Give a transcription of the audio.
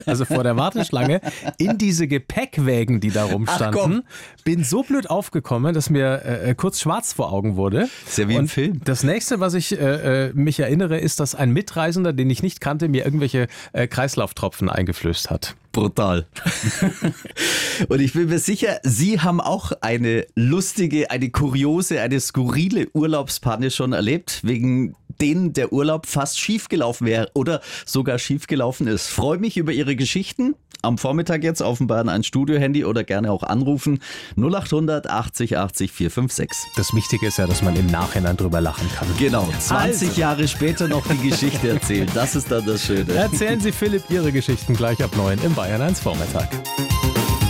also vor der Warteschlange, in diese Gepäckwägen, die da rumstanden. Bin so blöd aufgekommen, dass mir kurz schwarz vor Augen wurde. Ist ja wie im Film. Das nächste, was ich mich erinnere, ist, dass ein Mitreisender, den ich nicht kannte, mir irgendwelche Kreislauftropfen eingeflößt hat. Brutal. Und ich bin mir sicher, Sie haben auch eine lustige, eine kuriose, eine skurrile Urlaubspanne schon erlebt, wegen denen der Urlaub fast schiefgelaufen wäre oder sogar schiefgelaufen ist. Freue mich über Ihre Geschichten. Am Vormittag jetzt auf dem Bayern 1 Studio-Handy oder gerne auch anrufen. 0800 80 80 456. Das Wichtige ist ja, dass man im Nachhinein drüber lachen kann. Genau, 20 Jahre später noch die Geschichte erzählen. Das ist dann das Schöne. Erzählen Sie Philipp Ihre Geschichten gleich ab 9 im Bayern 1 Vormittag.